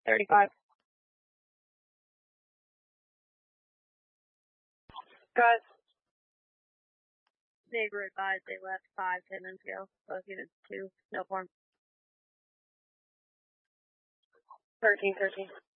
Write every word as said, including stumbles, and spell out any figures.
thirty-five. Guys, neighbor advised they left five, ten minutes ago. Both units two, no form. thirteen, thirteen.